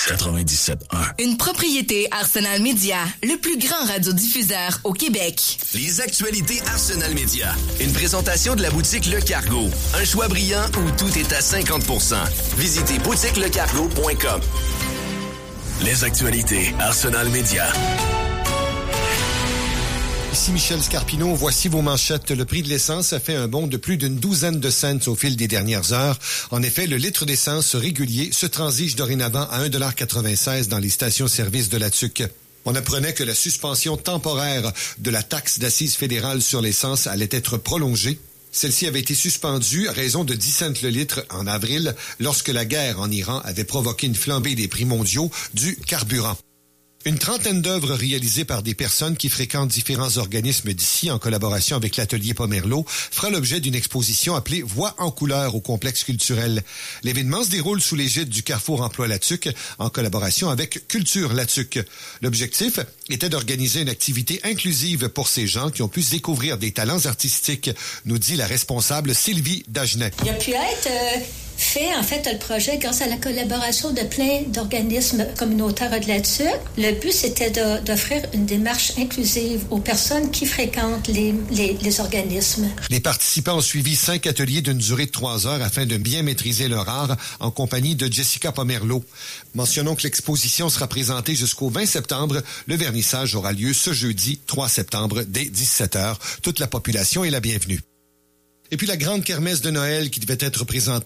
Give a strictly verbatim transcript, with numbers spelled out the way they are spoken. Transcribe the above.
quatre-vingt-dix-sept un. Une propriété Arsenal Média, le plus grand radiodiffuseur au Québec. Les actualités Arsenal Média. Une présentation de la boutique Le Cargo. Un choix brillant où tout est à cinquante pour cent. Visitez boutique le cargo point com. Les actualités Arsenal Média. Ici Michel Scarpino, voici vos manchettes. Le prix de l'essence a fait un bond de plus d'une douzaine de cents au fil des dernières heures. En effet, le litre d'essence régulier se transige dorénavant à un dollar quatre-vingt-seize dans les stations-service de la T U C. On apprenait que la suspension temporaire de la taxe d'assises fédérale sur l'essence allait être prolongée. Celle-ci avait été suspendue à raison de dix cents le litre en avril, lorsque la guerre en Iran avait provoqué une flambée des prix mondiaux du carburant. Une trentaine d'œuvres réalisées par des personnes qui fréquentent différents organismes d'ici en collaboration avec l'atelier Pomerleau fera l'objet d'une exposition appelée Voix en couleur au complexe culturel. L'événement se déroule sous l'égide du Carrefour Emploi La Tuque en collaboration avec Culture La Tuque. L'objectif était d'organiser une activité inclusive pour ces gens qui ont pu découvrir des talents artistiques, nous dit la responsable Sylvie Dagenet. Il a pu être euh, fait, en fait, le projet grâce à la collaboration de plein d'organismes communautaires de la Tuque. Le but, c'était de, d'offrir une démarche inclusive aux personnes qui fréquentent les, les, les organismes. Les participants ont suivi cinq ateliers d'une durée de trois heures afin de bien maîtriser leur art en compagnie de Jessica Pomerleau. Mentionnons que l'exposition sera présentée jusqu'au vingt septembre. Le vernissage aura lieu ce jeudi trois septembre dès dix-sept heures. Toute la population est la bienvenue. Et puis la grande kermesse de Noël qui devait être présentée